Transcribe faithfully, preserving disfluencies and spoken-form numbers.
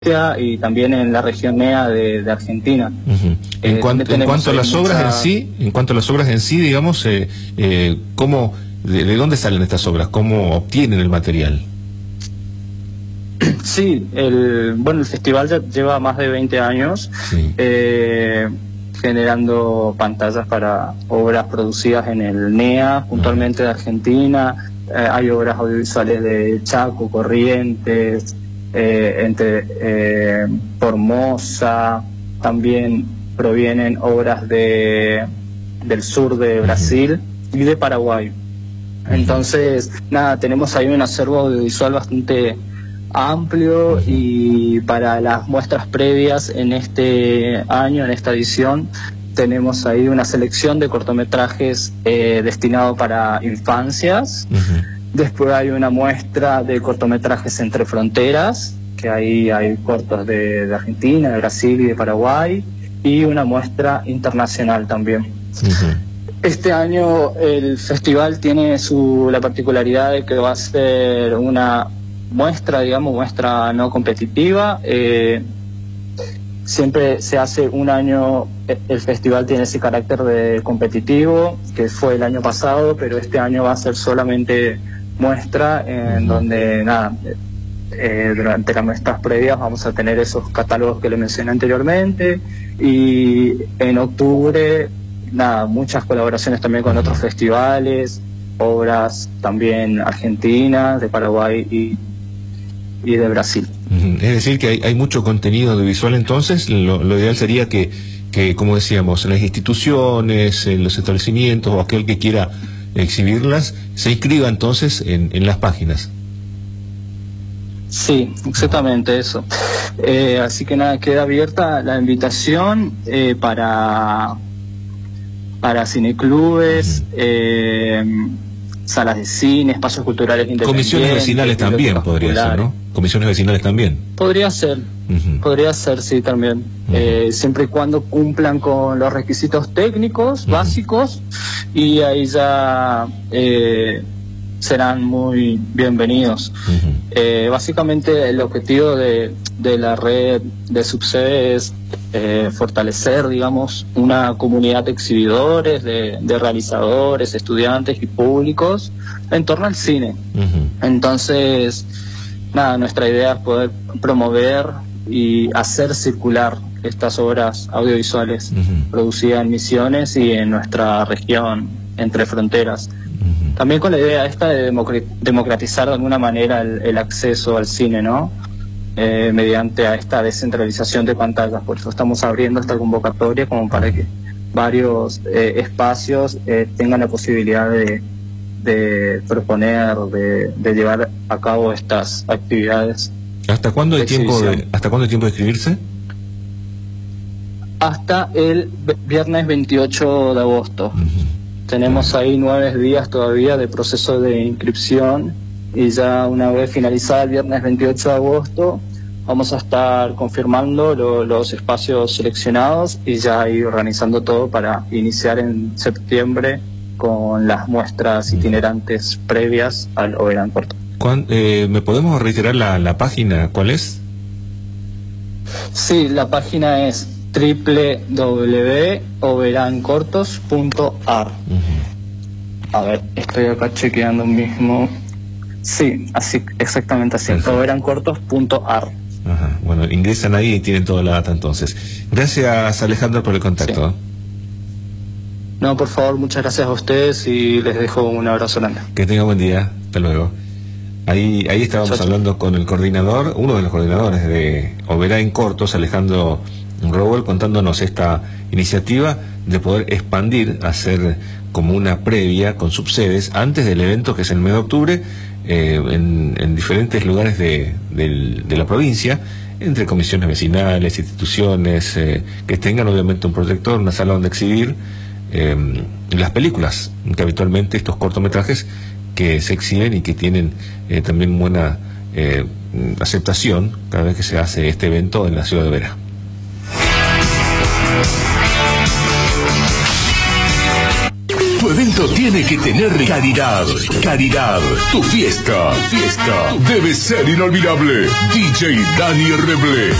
y también en la región N E A de, de Argentina. Uh-huh. En, eh, cuanto, en cuanto a las obras mucha... en sí, en cuanto a las obras en sí, digamos, eh, eh, ¿cómo, de, de dónde salen estas obras? ¿Cómo obtienen el material? Sí, el, bueno, el festival ya lleva más de veinte años sí. eh, generando pantallas para obras producidas en el N E A, puntualmente uh-huh. de Argentina. Eh, hay obras audiovisuales de Chaco, Corrientes, eh, entre eh, Formosa, también provienen obras de del sur de Brasil uh-huh. y de Paraguay. Uh-huh. Entonces, nada, tenemos ahí un acervo audiovisual bastante amplio uh-huh. y para las muestras previas en este año, en esta edición, tenemos ahí una selección de cortometrajes eh, destinados para infancias. Uh-huh. Después hay una muestra de cortometrajes entre fronteras, que ahí hay cortos de, de Argentina, de Brasil y de Paraguay, y una muestra internacional también. Uh-huh. Este año el festival tiene su la particularidad de que va a ser una muestra, digamos, muestra no competitiva. Eh, siempre se hace un año, el festival tiene ese carácter de competitivo, que fue el año pasado, pero este año va a ser solamente muestra, en uh-huh. donde, nada, eh, durante las muestras previas vamos a tener esos catálogos que le mencioné anteriormente, y en octubre, nada, muchas colaboraciones también con uh-huh. otros festivales, obras también argentinas, de Paraguay y y de Brasil. Uh-huh. Es decir, que hay, hay mucho contenido audiovisual. Entonces lo, lo ideal sería que, que, como decíamos, las instituciones, en los establecimientos o aquel que quiera exhibirlas, se inscriba entonces en, en las páginas. Sí, exactamente eso. Eh, así que nada, queda abierta la invitación eh, para, para cineclubes, uh-huh. eh, salas de cine, espacios culturales independientes. Comisiones vecinales también podría ser, ¿no? Comisiones vecinales también. Podría ser, uh-huh. podría ser, sí, también. Uh-huh. Eh, siempre y cuando cumplan con los requisitos técnicos uh-huh. básicos, y ahí ya eh, serán muy bienvenidos. Uh-huh. Eh, básicamente el objetivo de, de la red de Subsede es eh, fortalecer, digamos, una comunidad de exhibidores, de, de realizadores, estudiantes y públicos en torno al cine. Uh-huh. Entonces, nada, nuestra idea es poder promover y hacer circular estas obras audiovisuales uh-huh. producidas en Misiones y en nuestra región, entre fronteras. Uh-huh. También con la idea esta de democratizar de alguna manera el, el acceso al cine, ¿no? Eh, mediante a esta descentralización de pantallas. Por eso estamos abriendo esta convocatoria como para que varios eh, espacios eh, tengan la posibilidad de, de proponer, de, de llevar a cabo estas actividades. ¿Hasta cuándo hay tiempo de, hasta cuándo hay tiempo de inscribirse? Hasta el viernes veintiocho de agosto. Uh-huh. Tenemos ahí nueve días todavía de proceso de inscripción, y ya una vez finalizada el viernes veintiocho de agosto vamos a estar confirmando lo, los espacios seleccionados y ya ir organizando todo para iniciar en septiembre con las muestras itinerantes previas al Oberán Cortos. Eh, ¿Me podemos reiterar la, la página? ¿Cuál es? Sí, la página es doble u doble u doble u punto oberán cortos punto a r. Uh-huh. A ver, estoy acá chequeando mismo. Sí, así, exactamente así, oberán cortos punto a r. Ajá, bueno, ingresan ahí y tienen toda la data entonces. Gracias, Alejandro, por el contacto. Sí. No, por favor, muchas gracias a ustedes y les dejo un abrazo grande. Que tenga buen día, hasta luego. Ahí, ahí estábamos Chau, hablando con el coordinador, uno de los coordinadores de Oberán Cortos, Alejandro Rowell, contándonos esta iniciativa de poder expandir, hacer como una previa con subsedes antes del evento, que es el mes de octubre, eh, en, en diferentes lugares de, de, de la provincia, entre comisiones vecinales, instituciones, eh, que tengan obviamente un proyector, una sala donde exhibir eh, las películas, que habitualmente estos cortometrajes que se exhiben y que tienen eh, también buena eh, aceptación cada vez que se hace este evento en la ciudad de Oberá. Tu evento tiene que tener calidad. Calidad. Tu fiesta. Fiesta debe ser inolvidable. D J Dani Reble.